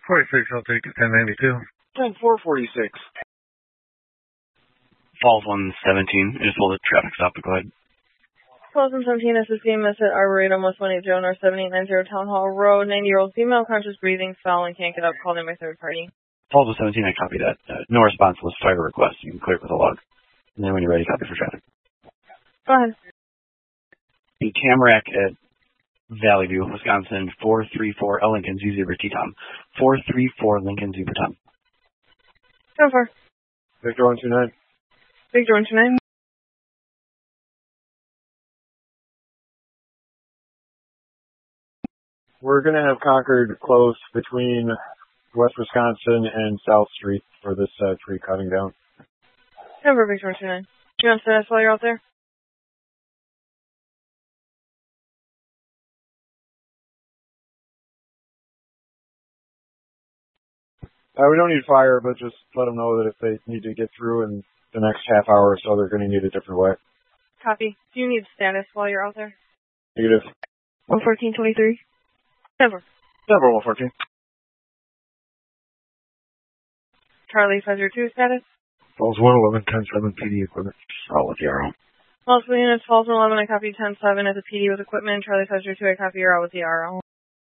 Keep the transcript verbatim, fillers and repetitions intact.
forty-six, I'll take it, ten ninety-two. ten four forty-six. Falls one seventeen. I just hold a traffic stop, but go ahead. Falls one seventeen, S S C, miss at Arboretum, West one eighty, North seven eight nine zero, Town Hall Road, ninety-year-old female, conscious breathing, foul, and can't get up, called in by third party. Falls one seventeen, I copy that. Uh, no response was fire request. You can clear it with a log. And then when you're ready, copy for traffic. Go ahead. The Tamarack at Valley View, Wisconsin, four three four, L Lincoln, Z zebra, T-Tom. four three four, Lincoln, zebra, Tom. Go for. Victor one two nine. Victor one two nine. We're going to have Concord close between West Wisconsin and South Street for this uh, tree cutting down. Go for Victor one two nine. You want to set us while you're out there? Uh, we don't need fire, but just let them know that if they need to get through in the next half hour or so, they're going to need a different way. Copy. Do you need status while you're out there? Negative. one fourteen twenty-three. Never. Never one fourteen. Charlie five zero two, status? Falls one eleven, ten seven, P D equipment. All with the arrow. Multiple units, Falls one eleven, I copy ten seven as a P D with equipment. Charlie five zero two, I copy you're out with the R O.